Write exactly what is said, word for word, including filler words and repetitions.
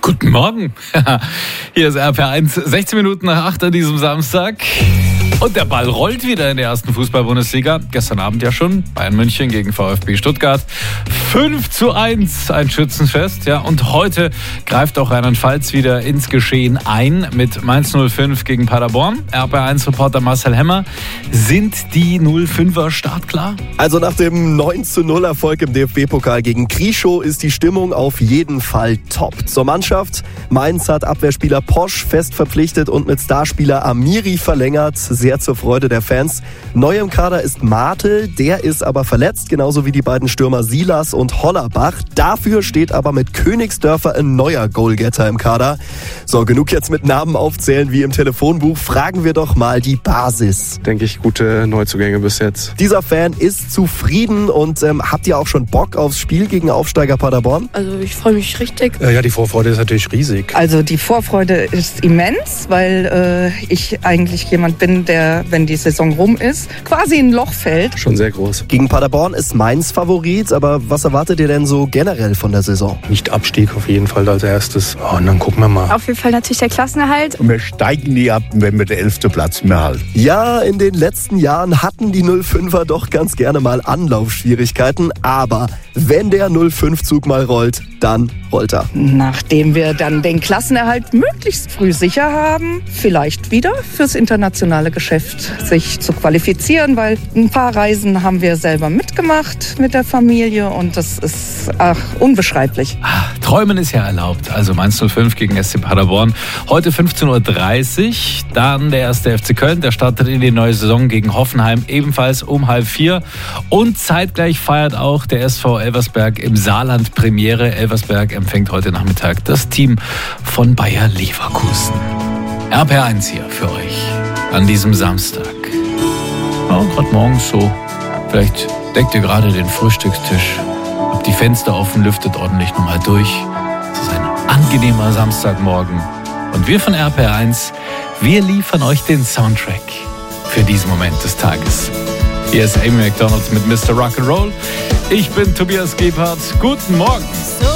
Guten Morgen. Hier ist R P R eins, sechzehn Minuten nach acht an diesem Samstag. Und der Ball rollt wieder in der ersten Fußball-Bundesliga. Gestern Abend ja schon. Bayern München gegen VfB Stuttgart. fünf zu eins, ein Schützenfest. Ja, und heute greift auch Rheinland-Pfalz wieder ins Geschehen ein mit Mainz null fünf gegen Paderborn. R P R eins-Reporter Marcel Hemmer. Sind die null fünfer startklar? Also nach dem neun zu null Erfolg im D F B-Pokal gegen Krieschow ist die Stimmung auf jeden Fall top. Zur Mannschaft. Mainz hat Abwehrspieler Posch fest verpflichtet und mit Starspieler Amiri verlängert. Sehr zur Freude der Fans. Neu im Kader ist Martel, der ist aber verletzt, genauso wie die beiden Stürmer Silas und Hollerbach. Dafür steht aber mit Königsdörfer ein neuer Goalgetter im Kader. So, genug jetzt mit Namen aufzählen wie im Telefonbuch. Fragen wir doch mal die Basis. Denke ich, gute Neuzugänge bis jetzt. Dieser Fan ist zufrieden und ähm, habt ihr auch schon Bock aufs Spiel gegen Aufsteiger Paderborn? Also ich freue mich richtig. Äh, ja, die Vorfreude ist natürlich riesig. Also die Vorfreude ist immens, weil äh, ich eigentlich jemand bin, der, wenn die Saison rum ist, quasi in ein Loch fällt. Schon sehr groß. Gegen Paderborn ist Mainz Favorit, aber was erwartet ihr denn so generell von der Saison? Nicht Abstieg auf jeden Fall als erstes. Oh, und dann gucken wir mal. Auf jeden Fall natürlich der Klassenerhalt. Und wir steigen nie ab, wenn wir den elften Platz mehr halten. Ja, in den letzten Jahren hatten die null fünfer doch ganz gerne mal Anlaufschwierigkeiten, aber wenn der null fünf Zug mal rollt, dann rollt er. Nachdem wir dann den Klassenerhalt möglichst früh sicher haben, vielleicht wieder fürs internationale Geschäft sich zu qualifizieren, weil ein paar Reisen haben wir selber mitgemacht mit der Familie und das ist ach, unbeschreiblich. Träumen ist ja erlaubt. Also Mainz null fünf gegen S C Paderborn. Heute fünfzehn Uhr dreißig. Dann der erste F C Köln. Der startet in die neue Saison gegen Hoffenheim ebenfalls um halb vier. Und zeitgleich feiert auch der S V Elversberg im Saarland Premiere. Elversberg empfängt heute Nachmittag das Team von Bayer Leverkusen. R P R eins hier für euch an diesem Samstag. Ja, gerade morgens so. Vielleicht deckt ihr gerade den Frühstückstisch. Habt die Fenster offen, lüftet ordentlich nochmal durch. Es ist ein angenehmer Samstagmorgen. Und wir von R P R eins, wir liefern euch den Soundtrack für diesen Moment des Tages. Hier ist Amy McDonald mit Mister Rock'n'Roll. Ich bin Tobias Gebhardt. Guten Morgen.